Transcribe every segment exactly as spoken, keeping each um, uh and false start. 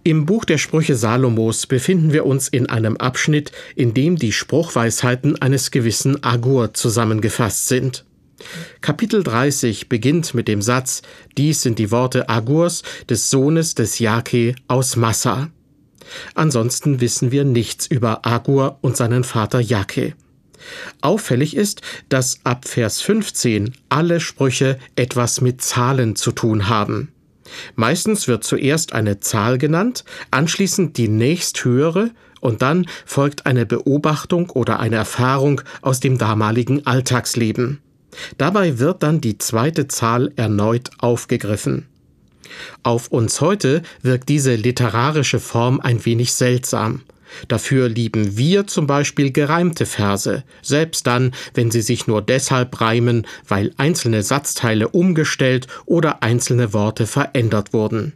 Im Buch der Sprüche Salomos befinden wir uns in einem Abschnitt, in dem die Spruchweisheiten eines gewissen Agur zusammengefasst sind. Kapitel dreißig beginnt mit dem Satz: Dies sind die Worte Agurs, des Sohnes des Jake aus Massa. Ansonsten wissen wir nichts über Agur und seinen Vater Jake. Auffällig ist, dass ab Vers fünfzehn alle Sprüche etwas mit Zahlen zu tun haben. Meistens wird zuerst eine Zahl genannt, anschließend die nächsthöhere und dann folgt eine Beobachtung oder eine Erfahrung aus dem damaligen Alltagsleben. Dabei wird dann die zweite Zahl erneut aufgegriffen. Auf uns heute wirkt diese literarische Form ein wenig seltsam. Dafür lieben wir zum Beispiel gereimte Verse, selbst dann, wenn sie sich nur deshalb reimen, weil einzelne Satzteile umgestellt oder einzelne Worte verändert wurden.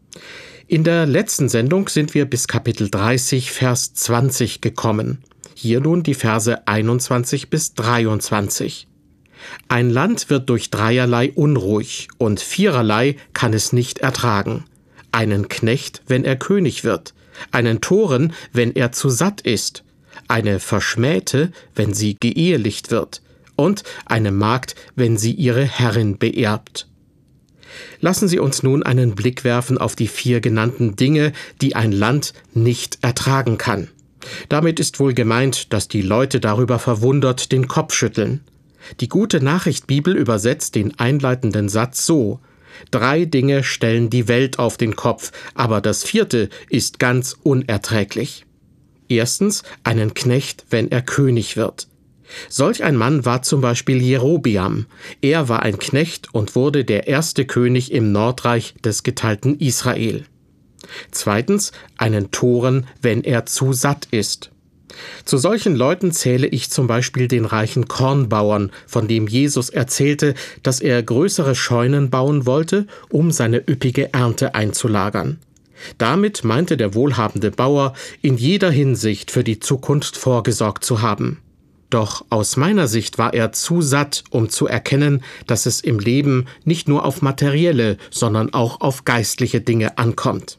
In der letzten Sendung sind wir bis Kapitel dreißig, Vers zwanzig gekommen. Hier nun die Verse einundzwanzig bis dreiundzwanzig. Ein Land wird durch dreierlei unruhig, und viererlei kann es nicht ertragen. Einen Knecht, wenn er König wird, einen Toren, wenn er zu satt ist, eine Verschmähte, wenn sie geehelicht wird, und eine Magd, wenn sie ihre Herrin beerbt. Lassen Sie uns nun einen Blick werfen auf die vier genannten Dinge, die ein Land nicht ertragen kann. Damit ist wohl gemeint, dass die Leute darüber verwundert den Kopf schütteln. Die Gute-Nachricht-Bibel übersetzt den einleitenden Satz so: Drei Dinge stellen die Welt auf den Kopf, aber das vierte ist ganz unerträglich. Erstens, einen Knecht, wenn er König wird. Solch ein Mann war zum Beispiel Jerobeam. Er war ein Knecht und wurde der erste König im Nordreich des geteilten Israel. Zweitens, einen Toren, wenn er zu satt ist. Zu solchen Leuten zähle ich zum Beispiel den reichen Kornbauern, von dem Jesus erzählte, dass er größere Scheunen bauen wollte, um seine üppige Ernte einzulagern. Damit meinte der wohlhabende Bauer, in jeder Hinsicht für die Zukunft vorgesorgt zu haben. Doch aus meiner Sicht war er zu satt, um zu erkennen, dass es im Leben nicht nur auf materielle, sondern auch auf geistliche Dinge ankommt.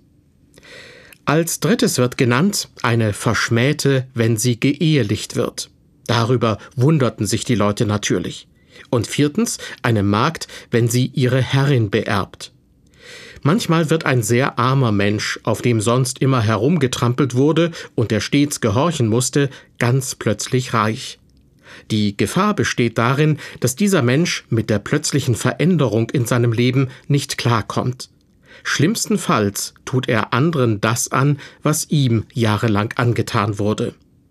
Als drittes wird genannt eine Verschmähte, wenn sie geehelicht wird. Darüber wunderten sich die Leute natürlich. Und viertens eine Magd, wenn sie ihre Herrin beerbt. Manchmal wird ein sehr armer Mensch, auf dem sonst immer herumgetrampelt wurde und der stets gehorchen musste, ganz plötzlich reich. Die Gefahr besteht darin, dass dieser Mensch mit der plötzlichen Veränderung in seinem Leben nicht klarkommt. Schlimmstenfalls tut er anderen das an, was ihm jahrelang angetan wurde.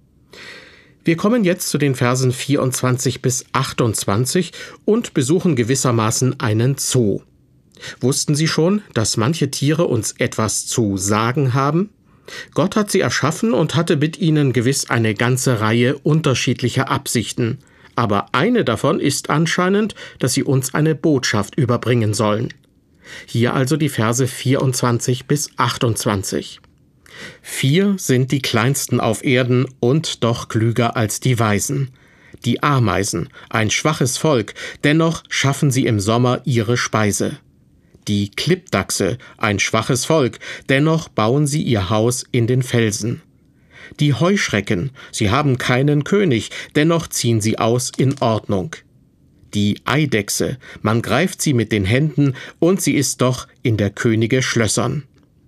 Wir kommen jetzt zu den Versen vierundzwanzig bis achtundzwanzig und besuchen gewissermaßen einen Zoo. Wussten Sie schon, dass manche Tiere uns etwas zu sagen haben? Gott hat sie erschaffen und hatte mit ihnen gewiss eine ganze Reihe unterschiedlicher Absichten. Aber eine davon ist anscheinend, dass sie uns eine Botschaft überbringen sollen. Hier also die Verse vierundzwanzig bis achtundzwanzig. Vier sind die kleinsten auf Erden und doch klüger als die Weisen. Die Ameisen, ein schwaches Volk, dennoch schaffen sie im Sommer ihre Speise. Die Klippdachse, ein schwaches Volk, dennoch bauen sie ihr Haus in den Felsen. Die Heuschrecken, sie haben keinen König, dennoch ziehen sie aus in Ordnung. Die Eidechse, man greift sie mit den Händen und sie ist doch in der Könige Schlössern.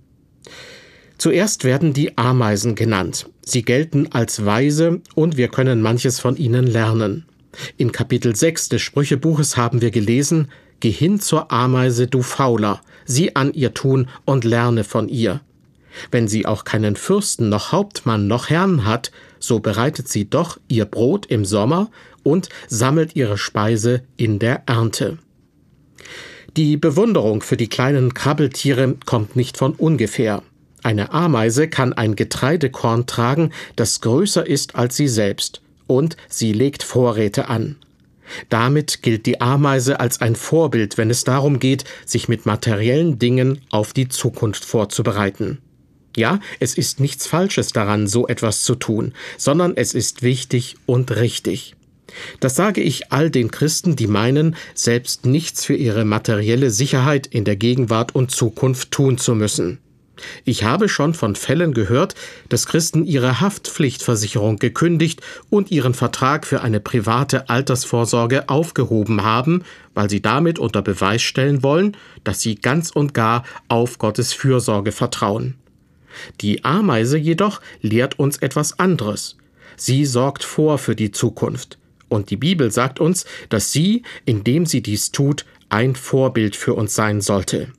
Zuerst werden die Ameisen genannt. Sie gelten als weise und wir können manches von ihnen lernen. In Kapitel sechs des Sprüchebuches haben wir gelesen: Geh hin zur Ameise, du Fauler, sieh an ihr Tun und lerne von ihr. Wenn sie auch keinen Fürsten noch Hauptmann noch Herrn hat, so bereitet sie doch ihr Brot im Sommer und sammelt ihre Speise in der Ernte. Die Bewunderung für die kleinen Krabbeltiere kommt nicht von ungefähr. Eine Ameise kann ein Getreidekorn tragen, das größer ist als sie selbst, und sie legt Vorräte an. Damit gilt die Ameise als ein Vorbild, wenn es darum geht, sich mit materiellen Dingen auf die Zukunft vorzubereiten. Ja, es ist nichts Falsches daran, so etwas zu tun, sondern es ist wichtig und richtig. Das sage ich all den Christen, die meinen, selbst nichts für ihre materielle Sicherheit in der Gegenwart und Zukunft tun zu müssen. Ich habe schon von Fällen gehört, dass Christen ihre Haftpflichtversicherung gekündigt und ihren Vertrag für eine private Altersvorsorge aufgehoben haben, weil sie damit unter Beweis stellen wollen, dass sie ganz und gar auf Gottes Fürsorge vertrauen. Die Ameise jedoch lehrt uns etwas anderes. Sie sorgt vor für die Zukunft. Und die Bibel sagt uns, dass sie, indem sie dies tut, ein Vorbild für uns sein sollte.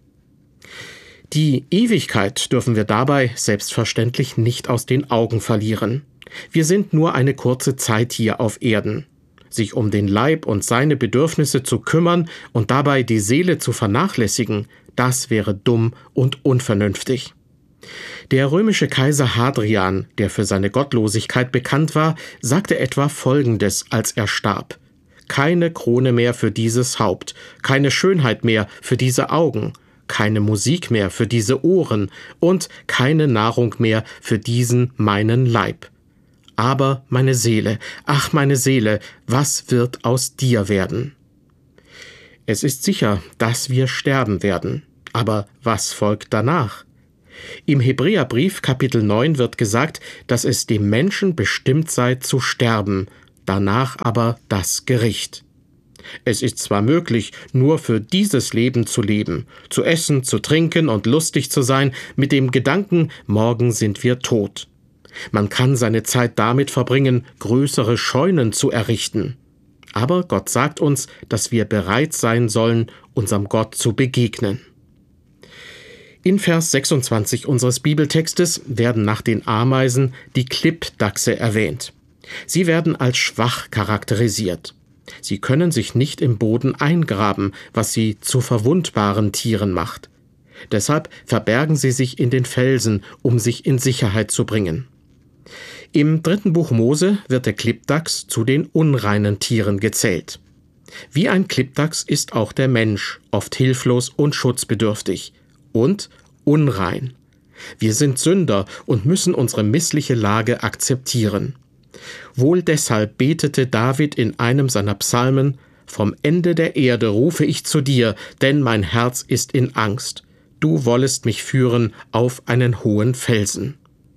Die Ewigkeit dürfen wir dabei selbstverständlich nicht aus den Augen verlieren. Wir sind nur eine kurze Zeit hier auf Erden. Sich um den Leib und seine Bedürfnisse zu kümmern und dabei die Seele zu vernachlässigen, das wäre dumm und unvernünftig. Der römische Kaiser Hadrian, der für seine Gottlosigkeit bekannt war, sagte etwa Folgendes, als er starb: Keine Krone mehr für dieses Haupt, keine Schönheit mehr für diese Augen, keine Musik mehr für diese Ohren und keine Nahrung mehr für diesen meinen Leib. Aber meine Seele, ach meine Seele, was wird aus dir werden? Es ist sicher, dass wir sterben werden. Aber was folgt danach? Im Hebräerbrief Kapitel neun wird gesagt, dass es dem Menschen bestimmt sei zu sterben, danach aber das Gericht. Es ist zwar möglich, nur für dieses Leben zu leben, zu essen, zu trinken und lustig zu sein, mit dem Gedanken, morgen sind wir tot. Man kann seine Zeit damit verbringen, größere Scheunen zu errichten. Aber Gott sagt uns, dass wir bereit sein sollen, unserem Gott zu begegnen. In Vers sechsundzwanzig unseres Bibeltextes werden nach den Ameisen die Klippdachse erwähnt. Sie werden als schwach charakterisiert. Sie können sich nicht im Boden eingraben, was sie zu verwundbaren Tieren macht. Deshalb verbergen sie sich in den Felsen, um sich in Sicherheit zu bringen. Im dritten Buch Mose wird der Klippdachs zu den unreinen Tieren gezählt. Wie ein Klippdachs ist auch der Mensch, oft hilflos und schutzbedürftig und unrein. Wir sind Sünder und müssen unsere missliche Lage akzeptieren. Wohl deshalb betete David in einem seiner Psalmen: Vom Ende der Erde rufe ich zu dir, denn mein Herz ist in Angst. Du wollest mich führen auf einen hohen Felsen.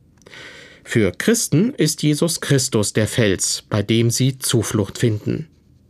Für Christen ist Jesus Christus der Fels, bei dem sie Zuflucht finden.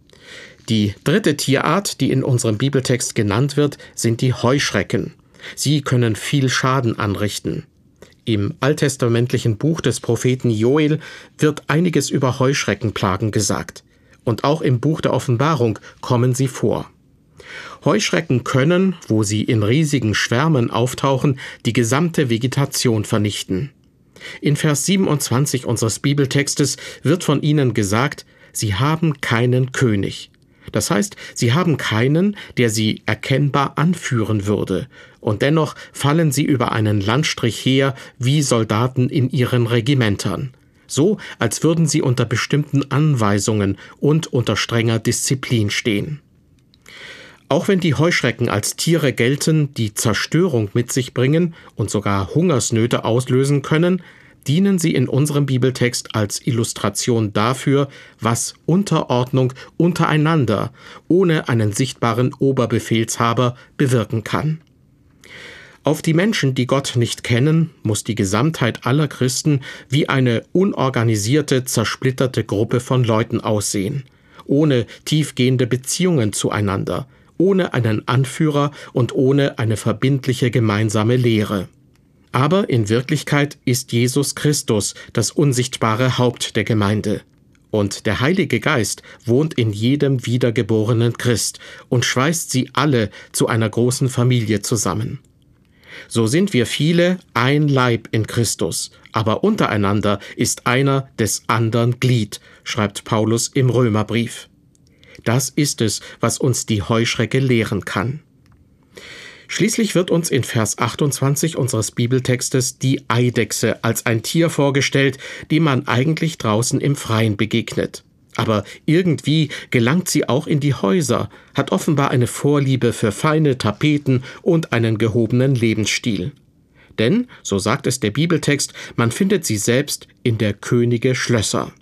Die dritte Tierart, die in unserem Bibeltext genannt wird, sind die Heuschrecken. Sie können viel Schaden anrichten. Im alttestamentlichen Buch des Propheten Joel wird einiges über Heuschreckenplagen gesagt. Und auch im Buch der Offenbarung kommen sie vor. Heuschrecken können, wo sie in riesigen Schwärmen auftauchen, die gesamte Vegetation vernichten. In Vers siebenundzwanzig unseres Bibeltextes wird von ihnen gesagt, sie haben keinen König. Das heißt, sie haben keinen, der sie erkennbar anführen würde, und dennoch fallen sie über einen Landstrich her wie Soldaten in ihren Regimentern, so als würden sie unter bestimmten Anweisungen und unter strenger Disziplin stehen. Auch wenn die Heuschrecken als Tiere gelten, die Zerstörung mit sich bringen und sogar Hungersnöte auslösen können, dienen sie in unserem Bibeltext als Illustration dafür, was Unterordnung untereinander ohne einen sichtbaren Oberbefehlshaber bewirken kann. Auf die Menschen, die Gott nicht kennen, muss die Gesamtheit aller Christen wie eine unorganisierte, zersplitterte Gruppe von Leuten aussehen, ohne tiefgehende Beziehungen zueinander, ohne einen Anführer und ohne eine verbindliche gemeinsame Lehre. Aber in Wirklichkeit ist Jesus Christus das unsichtbare Haupt der Gemeinde. Und der Heilige Geist wohnt in jedem wiedergeborenen Christ und schweißt sie alle zu einer großen Familie zusammen. So sind wir viele ein Leib in Christus, aber untereinander ist einer des andern Glied, schreibt Paulus im Römerbrief. Das ist es, was uns die Heuschrecke lehren kann. Schließlich wird uns in Vers achtundzwanzig unseres Bibeltextes die Eidechse als ein Tier vorgestellt, dem man eigentlich draußen im Freien begegnet. Aber irgendwie gelangt sie auch in die Häuser, hat offenbar eine Vorliebe für feine Tapeten und einen gehobenen Lebensstil. Denn, so sagt es der Bibeltext, man findet sie selbst in der Könige Schlösser.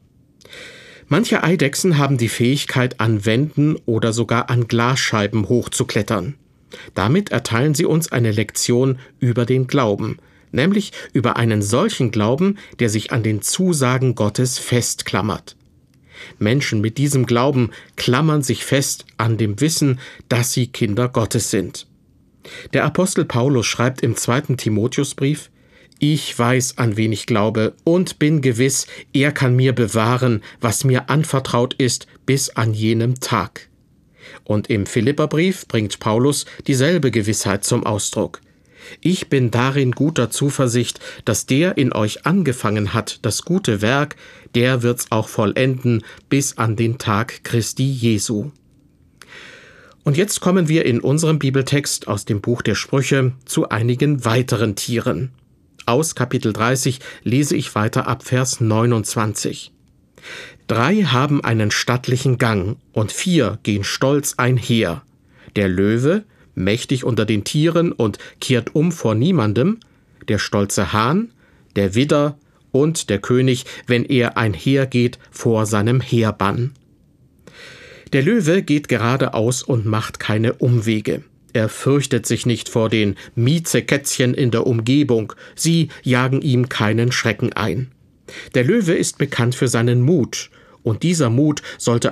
Manche Eidechsen haben die Fähigkeit, an Wänden oder sogar an Glasscheiben hochzuklettern. Damit erteilen sie uns eine Lektion über den Glauben. nämlich über einen solchen Glauben, der sich an den Zusagen Gottes festklammert. Menschen mit diesem Glauben klammern sich fest an dem Wissen, dass sie Kinder Gottes sind. Der Apostel Paulus schreibt im zweiten Timotheusbrief: Ich weiß, an wen ich glaube, und bin gewiss, er kann mir bewahren, was mir anvertraut ist, bis an jenem Tag. Und im Philipperbrief bringt Paulus dieselbe Gewissheit zum Ausdruck: Ich bin darin guter Zuversicht, dass der in euch angefangen hat, das gute Werk, der wird's auch vollenden bis an den Tag Christi Jesu. Und jetzt kommen wir in unserem Bibeltext aus dem Buch der Sprüche zu einigen weiteren Tieren. Aus Kapitel dreißig lese ich weiter ab Vers neunundzwanzig. Drei haben einen stattlichen Gang, und vier gehen stolz einher. Der Löwe, mächtig unter den Tieren und kehrt um vor niemandem, der stolze Hahn, der Widder und der König, wenn er einhergeht vor seinem Heerbann. Der Löwe geht geradeaus und macht keine Umwege. Er fürchtet sich nicht vor den Miezekätzchen in der Umgebung, sie jagen ihm keinen Schrecken ein. Der Löwe ist bekannt für seinen Mut, und dieser Mut sollte